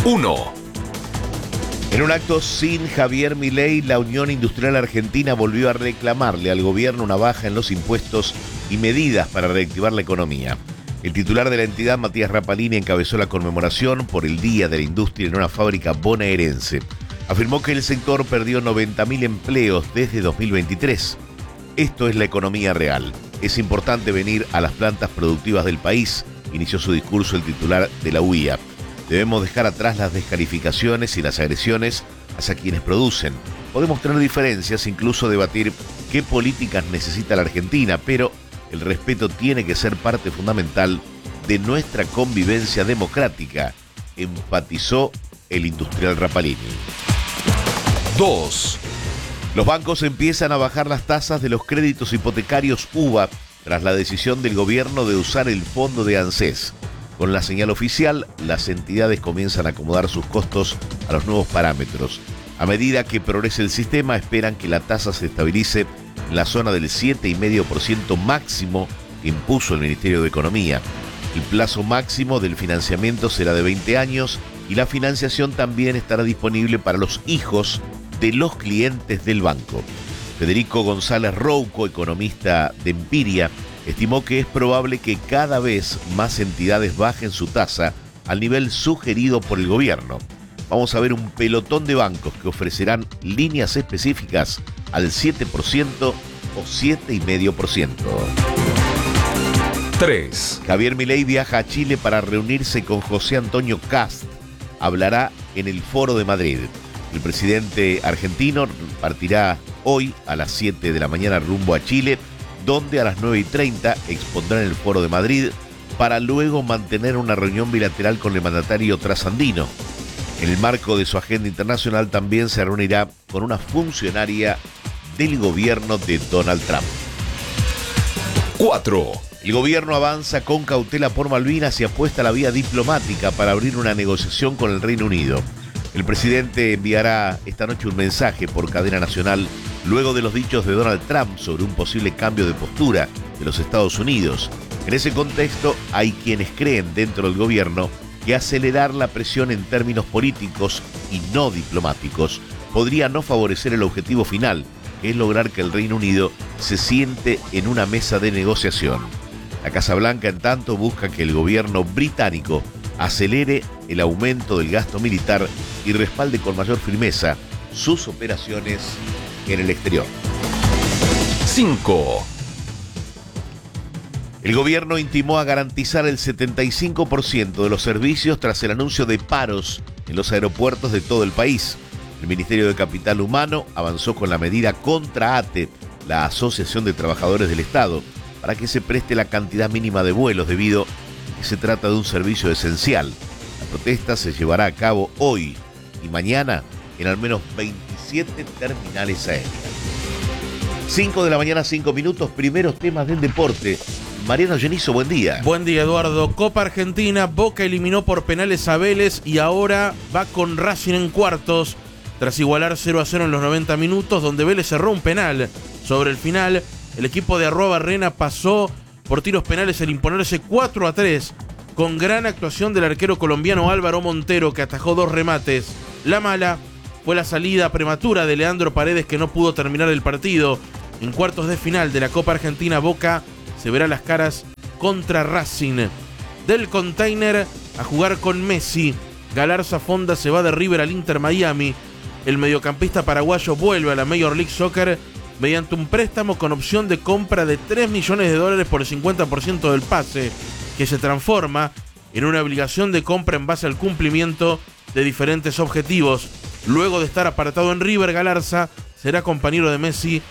1. En un acto sin Javier Milei, la Unión Industrial Argentina volvió a reclamarle al gobierno una baja en los impuestos y medidas para reactivar la economía. El titular de la entidad, Matías Rapalini, encabezó la conmemoración por el Día de la Industria en una fábrica bonaerense. Afirmó que el sector perdió 90.000 empleos desde 2023. Esto es la economía real. Es importante venir a las plantas productivas del país, inició su discurso el titular de la UIA. Debemos dejar atrás las descalificaciones y las agresiones hacia quienes producen. Podemos tener diferencias, incluso debatir qué políticas necesita la Argentina, pero el respeto tiene que ser parte fundamental de nuestra convivencia democrática, enfatizó el industrial Rapalini. 2. Los bancos empiezan a bajar las tasas de los créditos hipotecarios UVA tras la decisión del gobierno de usar el fondo de ANSES. Con la señal oficial, las entidades comienzan a acomodar sus costos a los nuevos parámetros. A medida que progrese el sistema, esperan que la tasa se estabilice en la zona del 7,5% máximo que impuso el Ministerio de Economía. El plazo máximo del financiamiento será de 20 años y la financiación también estará disponible para los hijos de los clientes del banco. Federico González Rouco, economista de Empiria, estimó que es probable que cada vez más entidades bajen su tasa al nivel sugerido por el gobierno. Vamos a ver un pelotón de bancos que ofrecerán líneas específicas al 7% o 7,5%. 3. Javier Milei viaja a Chile para reunirse con José Antonio Kast. Hablará en el Foro de Madrid. El presidente argentino partirá hoy a las 7 de la mañana rumbo a Chile, donde a las 9:30 expondrá en el Foro de Madrid para luego mantener una reunión bilateral con el mandatario trasandino. En el marco de su agenda internacional también se reunirá con una funcionaria del gobierno de Donald Trump. 4. El gobierno avanza con cautela por Malvinas y apuesta a la vía diplomática para abrir una negociación con el Reino Unido. El presidente enviará esta noche un mensaje por cadena nacional luego de los dichos de Donald Trump sobre un posible cambio de postura de los Estados Unidos. En ese contexto, hay quienes creen dentro del gobierno que acelerar la presión en términos políticos y no diplomáticos podría no favorecer el objetivo final, que es lograr que el Reino Unido se siente en una mesa de negociación. La Casa Blanca, en tanto, busca que el gobierno británico acelere el aumento del gasto militar y respalde con mayor firmeza sus operaciones en el exterior. 5. El gobierno intimó a garantizar el 75% de los servicios tras el anuncio de paros en los aeropuertos de todo el país. El Ministerio de Capital Humano avanzó con la medida contra ATE, la Asociación de Trabajadores del Estado, para que se preste la cantidad mínima de vuelos debido a que se trata de un servicio esencial. La protesta se llevará a cabo hoy y mañana en al menos 27 terminales aéreas. 5 de la mañana, 5 minutos, primeros temas del deporte. Mariano Genizo, buen día. Buen día, Eduardo. Copa Argentina, Boca eliminó por penales a Vélez y ahora va con Racing en cuartos, tras igualar 0-0 en los 90 minutos, donde Vélez cerró un penal. Sobre el final, el equipo de Arruabarrena pasó por tiros penales al imponerse 4-3, con gran actuación del arquero colombiano Álvaro Montero, que atajó 2 remates. La mala fue la salida prematura de Leandro Paredes, que no pudo terminar el partido. En cuartos de final de la Copa Argentina, Boca se verá las caras contra Racing. Del Container a jugar con Messi. Galarza Fonda se va de River al Inter Miami. El mediocampista paraguayo vuelve a la Major League Soccer mediante un préstamo con opción de compra de $3 millones por el 50% del pase, que se transforma en una obligación de compra en base al cumplimiento de diferentes objetivos. Luego de estar apartado en River, Galarza será compañero de Messi